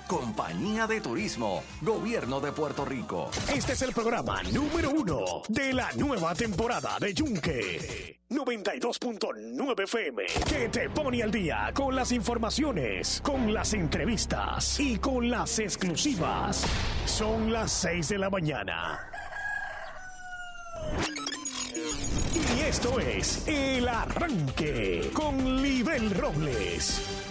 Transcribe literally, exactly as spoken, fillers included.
Compañía de Turismo, Gobierno de Puerto Rico. Este es el programa número uno de la nueva temporada de Yunque. noventa y dos punto nueve F M, que te pone al día con las informaciones, con las entrevistas y con las exclusivas. Son las seis de la mañana. Y esto es El Arranque con Libel Robles.